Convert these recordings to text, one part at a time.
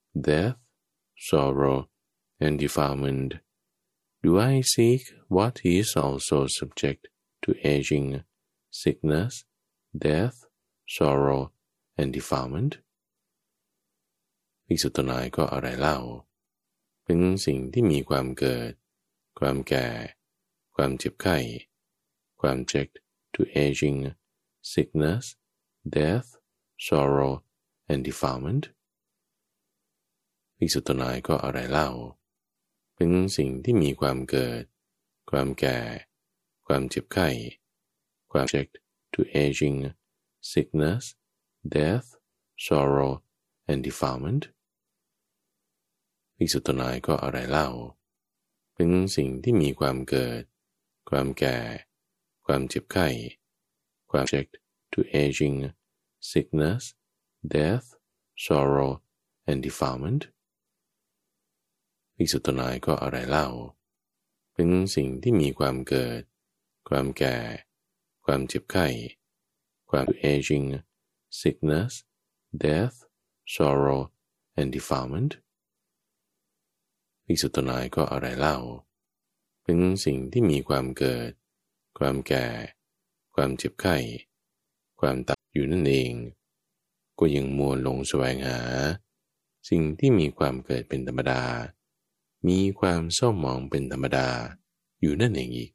death, sorrow, and defilement? Do I seek what is also subject to aging, sickness, death, sorrow, and defilement? ภิกษุทั้งหลายก็อะไรเล่าเป็นสิ่งที่มีความเกิดความแก่ความเจ็บไข้ความ subject to aging, sickness, death, sorrow, and defilement? ภิกษุทั้งหลายก็อะไรเล่าเป็นสิ่งที่มีความเกิดความแก่ความเจ็บไข้ความ subject to aging, sickness, death, sorrow, and defilement? ภิกษุทั้งหลายก็อะไรเล่าเป็นสิ่งที่มีความเกิดความแก่ความเจ็บไข้ความ subject to aging, sickness, death, sorrow, and defilement? ภิกษุทั้งหลายก็อะไรเล่าเป็นสิ่งที่มีความเกิดความแก่ความเจ็บไข้ความ aging, sickness, death, sorrow, and defilement? ภิกษุทั้งหลายก็อะไรเล่าเป็นสิ่งที่มีความเกิดความแก่ความเจ็บไข้ความตายอยู่นั่นเองก็ยังมัวลงแสวงหาสิ่งที่มีความเกิดเป็นธรรมดามีความเศร้าหมองเป็นธรรมดาอยู่นั่นเองอีก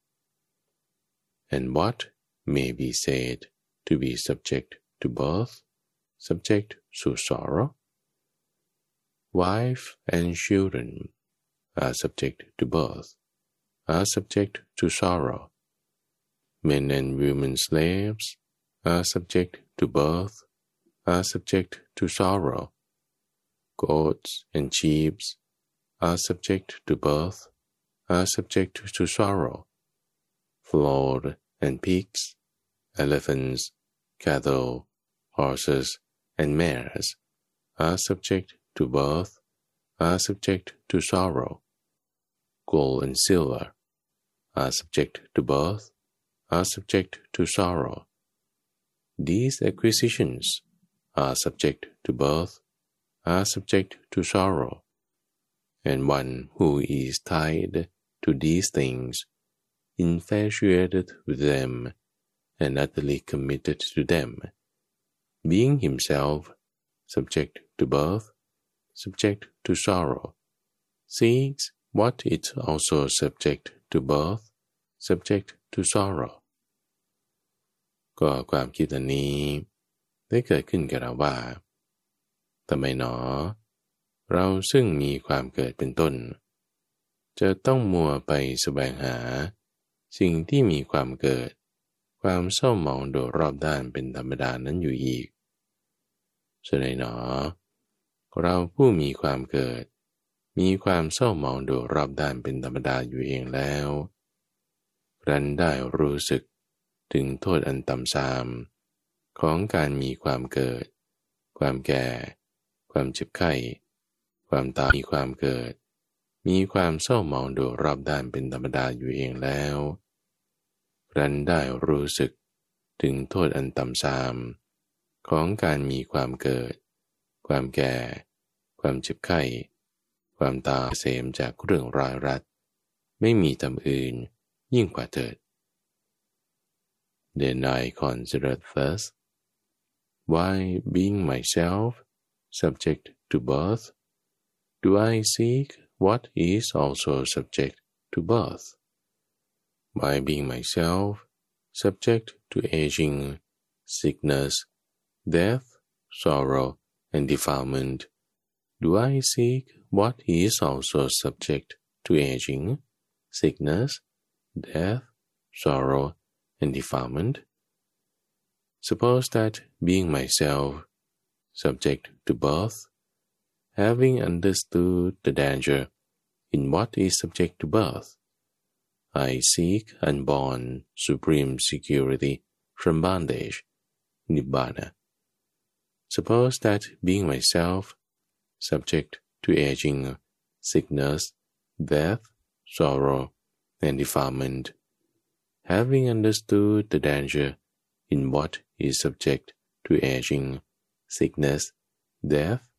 And what may be said to be subject to birth, subject to sorrow? Wife and children are subject to birth, are subject to sorrow. Men and women slaves are subject to birth, are subject to sorrow. Goats and sheep are subject to birth, are subject to sorrow. Flock and pigs, elephants, cattle, horses, and mares are subject to birth, are subject to sorrow. Gold and silver are subject to birth, are subject to sorrow. These acquisitions are subject to birth, are subject to sorrow. And one who is tied to these things, infatuated with them, and utterly committed to them, being himself subject to birth, subject to sorrow, seeks what is also subject to birth, subject to sorrow. ก็ความคิดอันนี้ได้เกิดขึ้นแก่เราว่าทำไมหนอเราซึ่งมีความเกิดเป็นต้นจะต้องมัวไปแสวงหาสิ่งที่มีความเกิดความเศร้าหมองโดยรอบด้านเป็นธรรมดานั้นอยู่อีกฉะนั้นหนอเราผู้มีความเกิดมีความเศร้าหมองโดยรอบด้านเป็นธรรมดาอยู่เองแล้วครั้นได้รู้สึกถึงโทษอันต่ำทรามของการมีความเกิดความแก่ความเจ็บไข้ความตายมีความเกิดมีความเศร้าหมองโดยรอบด้านเป็นธรรมดาอยู่เองแล้วครั้นได้รู้สึกถึงโทษอันต่ำทรามของการมีความเกิดความแก่ความเจ็บไข้ความตายเสมจากเรื่องร้ายรัดไม่มีธรรมอื่นยิ่งกว่าเถิด Then I considered thus, why being myself subject to birth, do I seek what is also subject to birth? By being myself subject to aging, sickness, death, sorrow, and defilement, do I seek what is also subject to aging, sickness, death, sorrow, and defilement? Suppose that being myself subject to birth, having understood the danger in what is subject to birth, I seek unborn supreme security from bondage, Nibbana. Suppose that being myself subject to aging, sickness, death, sorrow, and defilement, having understood the danger in what is subject to aging, sickness, death,